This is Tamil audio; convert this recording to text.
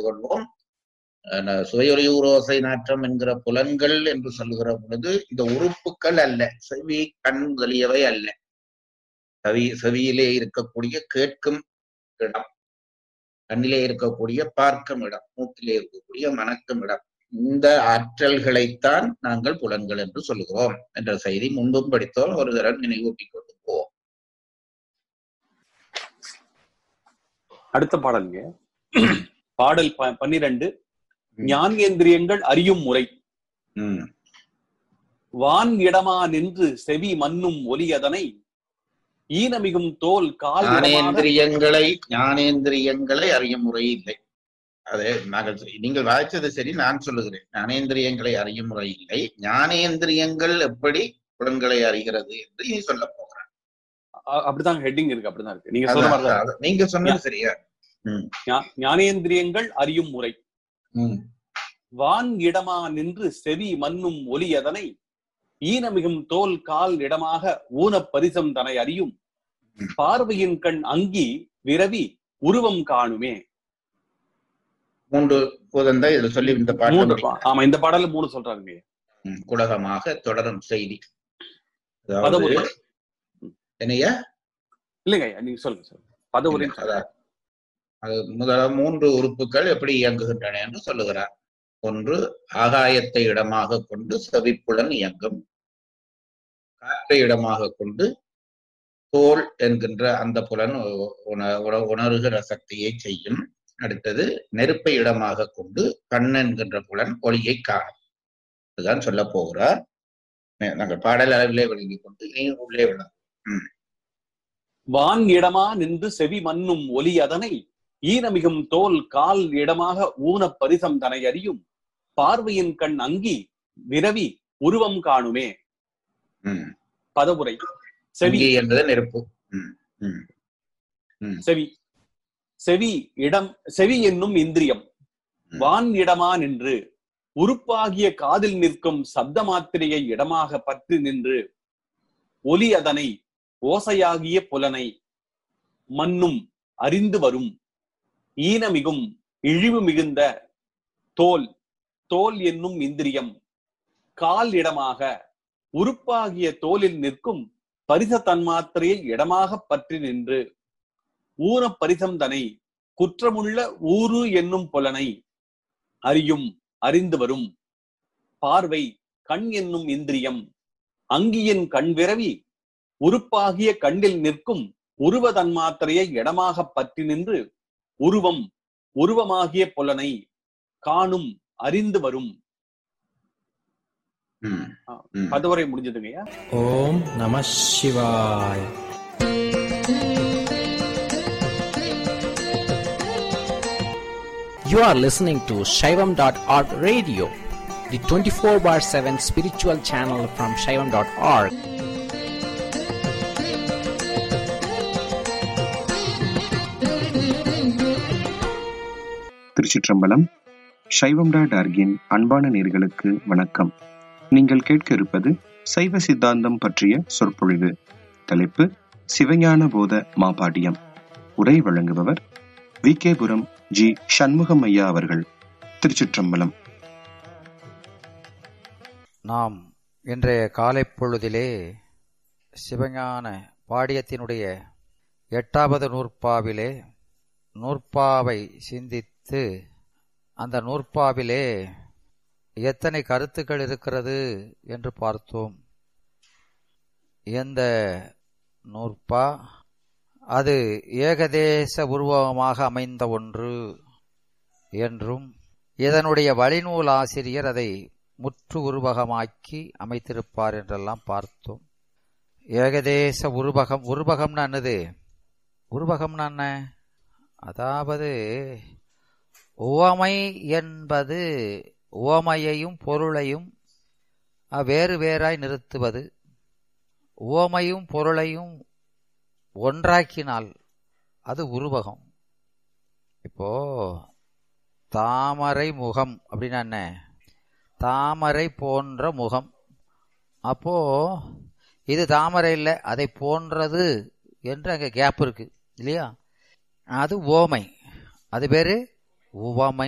கொள்வோம். சுவையொலியூரோசை நாற்றம் என்கிற புலன்கள் என்று சொல்லுகிற பொழுது இந்த உறுப்புகள் அல்ல, செவி கண் முதலியவை அல்ல. செவியிலே இருக்கக்கூடிய கேட்கும் இடம், கண்ணிலே இருக்கக்கூடிய பார்க்கும் இடம், மூக்கிலே இருக்கக்கூடிய மணக்கும் இடம், இந்த ஆற்றல்களைத்தான் நாங்கள் புலன்கள் என்று சொல்லுகிறோம் என்ற செய்தி முன்பும் படித்தோம். ஒரு தரம் நினைவூட்டிக் கொண்டு போவோம். அடுத்த பாடல்ங்க, பாடல் 12, ஞானேந்திரியங்கள் அறியும் முறை. வான் இடமா நின்று செவி மன்னும் ஒலி அதனை ஈனமிகும் தோல் கால். ஞானேந்திரியங்களை அறியும் முறை இல்லை. அது நீங்கள் வாய்ச்சது சரி, நான் சொல்லுகிறேன். ஞானேந்திரியங்களை அறியும் முறை இல்லை. ஞானேந்திரியங்கள் எப்படி புலன்களை அறிகிறது என்று நீ சொல்ல போகிறேன். அப்படிதான் ஹெட்டிங் இருக்கு, அப்படிதான் இருக்கு. நீங்க சொன்னது சரியா? ஞானேந்திரியங்கள் அறியும் முறை. வான் இடமா நின்று செவி மன்னும் ஒலி அதனை ஈனமிகும் தோல் கால் இடமாக ஊனப் பரிசம் தனை அறியும் பார்வையின் கண் அங்கி விரவி உருவம் காணுமே. 3 பூதந்தான் இதுல சொல்லி இந்த பாடல். ஆமா, இந்த பாடல 3 சொல்றாங்க. குலகமாக தொடரும் செய்தி. என்னையா? இல்லைங்க, நீங்க சொல்லுங்க. பதவுரை. அது முதல்ல 3 உறுப்புகள் எப்படி இயங்குகின்றன என்று சொல்லுகிறார். 1, ஆகாயத்தை இடமாக கொண்டு செவிப்புலன் இயங்கும். காற்றை இடமாக கொண்டு தோல் என்கின்ற அந்த புலன் உணர்கிற சக்தியை செய்யும். அடுத்தது, நெருப்பை இடமாக கொண்டு கண் என்கின்ற புலன் ஒளியை காணும். இதுதான் சொல்ல போகிறார். நாங்கள் பாடல் அளவிலே விளங்கி கொண்டு நீ உள்ளே விளங்கும். வான் இடமா நின்று செவி மன்னும் ஒலி அதனை ஈனமிகும் தோல் கால் இடமாக ஊனப் பரிசம் தனை அறியும் பார்வையின் கண் அங்கி விரவி உருவம் காணுமே. பதவுரை. செவி என்பது நெருப்பு. செவி. செவி என்னும் இந்திரியம் வான் இடமா நின்று உறுப்பாகிய காதில் நிற்கும் சப்த மாத்திரையை இடமாக பற்றி நின்று ஒலி அதனை ஓசையாகிய புலனை மன்னும் அறிந்து வரும் ஈனமிகும் இழிவு மிகுந்த தோல் என்னும் இந்திரியம் கால் இடமாக உறுப்பாகிய தோலில் நிற்கும் பரிச தன்மாத்திரையை இடமாக பற்றி நின்று ஊனப் பரிசம் தனை குற்றமுள்ள ஊரு என்னும் புலனை அறிந்து வரும் பார்வை கண் என்னும் இந்திரியம் அங்கியின் கண் விரவி உறுப்பாகிய கண்ணில் நிற்கும் உருவ தன்மாத்திரையை இடமாக பற்றி நின்று உருவமாகிய புலனை காணும் அறிந்து வரும். பதவுரை முடிஞ்சதுங்கய்யா. ஓம் நம சிவாய. You are listening to Shaivam.org radio, the 24/7 spiritual channel from Shaivam.org. திருச்சிற்றம்பலம். Shaivam.org-இன் அன்பான நேயர்களுக்கு வணக்கம். நீங்கள் கேட்க இருப்பது சைவ சித்தாந்தம் பற்றிய சொற்பொழிவு. தலைப்பு சிவஞான போத மாபாடியம். உரை வழங்குபவர் விகேபுரம் ஜி. சண்முகம் ஐயா அவர்கள். திருச்சிற்றம்பலம். நாம் இன்றைய காலை பொழுதிலே சிவஞான பாடியத்தினுடைய 8வது நூற்பாவிலே நூற்பாவை சிந்தித்து அந்த நூற்பாவிலே எத்தனை கருத்துக்கள் இருக்கிறது என்று பார்த்தோம். எந்த நூற்பா அது ஏகதேச உருவகமாக அமைந்த ஒன்று என்றும் இதனுடைய வழிநூல் ஆசிரியர் அதை முற்று உருவகமாக்கி அமைத்திருப்பார் என்றெல்லாம் பார்த்தோம். ஏகதேச உருவகம்னா என்னது? உருவகம்னா என்ன? அதாவது உவமை என்பது உவமையையும் பொருளையும் வேறு வேறாய் நிறுத்துவது. உவமையும் பொருளையும் ஒன்றாக்கினால் அது உருவகம். இப்போ தாமரை முகம் அப்படின்னா என்ன? தாமரை போன்ற முகம். அப்போ இது தாமரை இல்லை, அதை போன்றது என்று அங்கே கேப் இருக்கு இல்லையா? அது உவமை. அது பேரு உவமை.